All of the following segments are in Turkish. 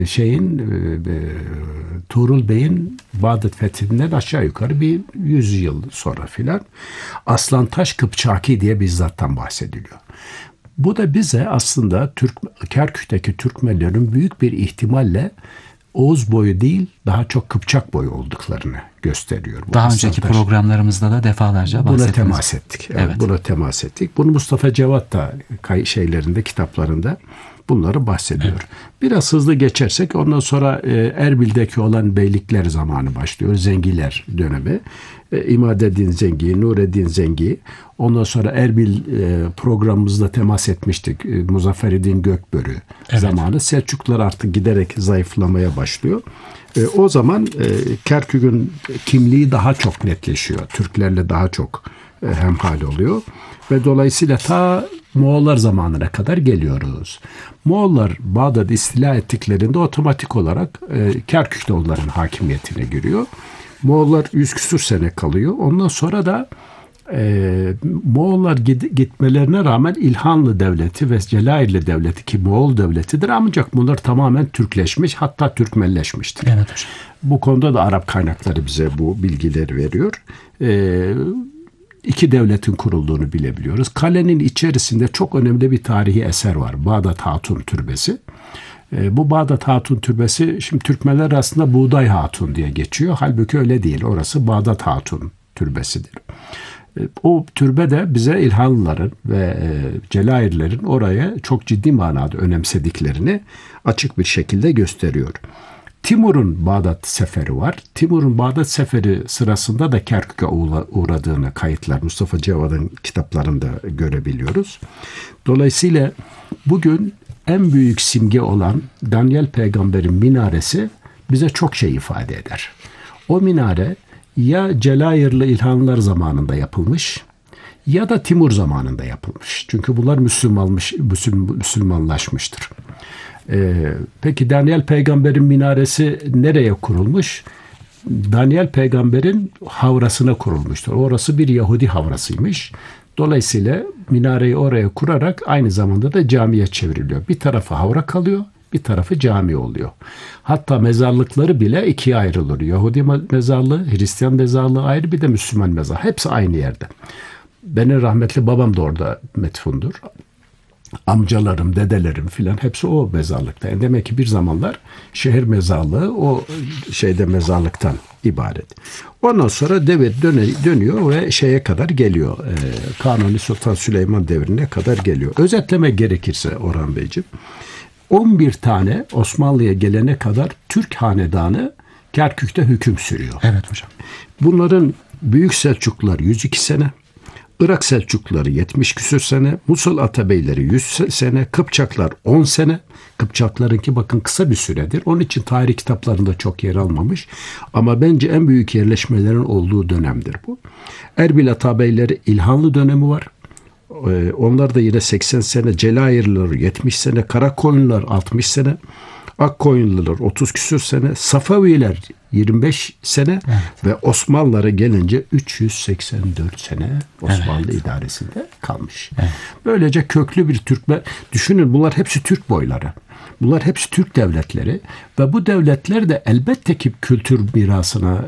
Tuğrul Bey'in Bağdat fethinden aşağı yukarı bir 100 yıl sonra filan Aslantaş Kıpçaki diye bir zattan bahsediliyor. Bu da bize aslında Kerkük'teki Türkmenlerin büyük bir ihtimalle Oğuz boyu değil, daha çok Kıpçak boyu olduklarını gösteriyor. Daha önceki programlarımızda da defalarca bahsettiniz. Buna temas ettik. Evet. Buna temas ettik. Bunu Mustafa Cevat da kitaplarında bunları bahsediyor. Evet. Biraz hızlı geçersek ondan sonra Erbil'deki olan beylikler zamanı başlıyor. Zengiler dönemi. İmadeddin Zengi, Nureddin Zengi. Ondan sonra Erbil programımızda temas etmiştik. Muzaffereddin Gökbörü zamanı. Selçuklular artık giderek zayıflamaya başlıyor. O zaman Kerkük'ün kimliği daha çok netleşiyor. Türklerle daha çok hemhal oluyor. Ve dolayısıyla ta Moğollar zamanına kadar geliyoruz. Moğollar Bağdat'ı istila ettiklerinde otomatik olarak Kerkük'te onların hakimiyetine giriyor. Moğollar 100 küsur sene kalıyor. Ondan sonra da Moğollar gitmelerine rağmen İlhanlı Devleti ve Celairli Devleti ki Moğol devletidir ancak bunlar tamamen Türkleşmiş hatta Türkmenleşmiştir. Evet hocam. Bu konuda da Arap kaynakları bize bu bilgileri veriyor. İki devletin kurulduğunu bilebiliyoruz. Kalenin içerisinde çok önemli bir tarihi eser var. Bağdat Hatun Türbesi. Bu Bağdat Hatun Türbesi şimdi Türkmenler arasında Buğday Hatun diye geçiyor. Halbuki öyle değil. Orası Bağdat Hatun Türbesidir. O türbe de bize İlhanlıların ve Celairlerin oraya çok ciddi manada önemsediklerini açık bir şekilde gösteriyor. Timur'un Bağdat seferi var. Timur'un Bağdat seferi sırasında da Kerkük'e uğradığını kayıtlar Mustafa Cevat'ın kitaplarında görebiliyoruz. Dolayısıyla bugün en büyük simge olan Daniel Peygamber'in minaresi bize çok şey ifade eder. O minare ya Celairli İlhanlılar zamanında yapılmış ya da Timur zamanında yapılmış. Çünkü bunlar Müslümanlaşmıştır. Peki Daniel Peygamber'in minaresi nereye kurulmuş? Daniel Peygamber'in havrasına kurulmuştur. Orası bir Yahudi havrasıymış. Dolayısıyla minareyi oraya kurarak aynı zamanda da camiye çevriliyor. Bir tarafı havra kalıyor, bir tarafı cami oluyor. Hatta mezarlıkları bile ikiye ayrılır. Yahudi mezarlığı, Hristiyan mezarlığı ayrı, bir de Müslüman mezarlığı. Hepsi aynı yerde. Benim rahmetli babam da orada metfundur. Amcalarım, dedelerim filan hepsi o mezarlıkta. Yani demek ki bir zamanlar şehir mezarlığı o mezarlıktan ibaret. Ondan sonra devir dönüyor ve şeye kadar geliyor. Kanuni Sultan Süleyman devrine kadar geliyor. Özetlemek gerekirse Orhan Beyciğim, 11 tane Osmanlı'ya gelene kadar Türk hanedanı Kerkük'te hüküm sürüyor. Evet hocam. Bunların Büyük Selçuklular 102 sene, Irak Selçukluları 70 küsür sene, Musul Atabeyleri 100 sene, Kıpçaklar 10 sene. Kıpçaklarınki bakın kısa bir süredir. Onun için tarih kitaplarında çok yer almamış. Ama bence en büyük yerleşmelerin olduğu dönemdir bu. Erbil Atabeyleri İlhanlı dönemi var. Onlar da yine 80 sene, Celairliler 70 sene, Karakoyunlular 60 sene, Akkoyunlular 30 küsür sene, Safaviler 25 sene ve Osmanlılara gelince 384 sene Osmanlı idaresinde kalmış. Evet. Böylece köklü bir Türkmen, düşünün bunlar hepsi Türk boyları. Bunlar hepsi Türk devletleri ve bu devletler de elbette ki kültür mirasına,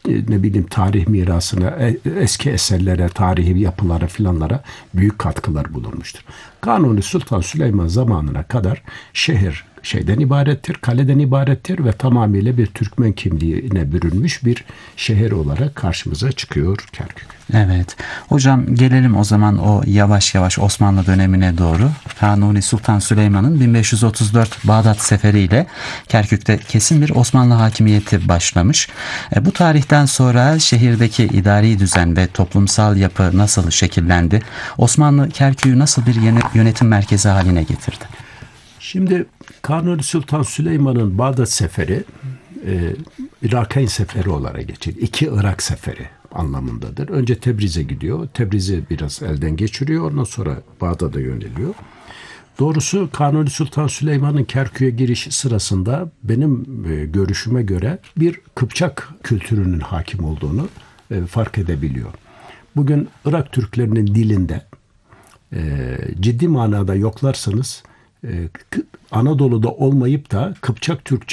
tarih mirasına, eski eserlere, tarihi yapılara filanlara büyük katkılar bulunmuştur. Kanuni Sultan Süleyman zamanına kadar şehir şeyden ibarettir, kaleden ibarettir ve tamamıyla bir Türkmen kimliğine bürünmüş bir şehir olarak karşımıza çıkıyor Kerkük. Evet. Hocam gelelim o zaman o yavaş yavaş Osmanlı dönemine doğru. Kanuni Sultan Süleyman'ın 1534 Bağdat seferiyle Kerkük'te kesin bir Osmanlı hakimiyeti başlamış. Bu tarihten sonra şehirdeki idari düzen ve toplumsal yapı nasıl şekillendi? Osmanlı Kerkük'ü nasıl bir yönetim merkezi haline getirdi? Şimdi Kanuni Sultan Süleyman'ın Bağdat seferi Irakayn seferi olarak geçer. 2 Irak seferi anlamındadır. Önce Tebriz'e gidiyor. Tebriz'i biraz elden geçiriyor. Ondan sonra Bağdat'a yöneliyor. Doğrusu Kanuni Sultan Süleyman'ın Kerkük'e girişi sırasında benim görüşüme göre bir Kıpçak kültürünün hakim olduğunu fark edebiliyor. Bugün Irak Türklerinin dilinde ciddi manada yoklarsanız Anadolu'da olmayıp da Kıpçak Türkçe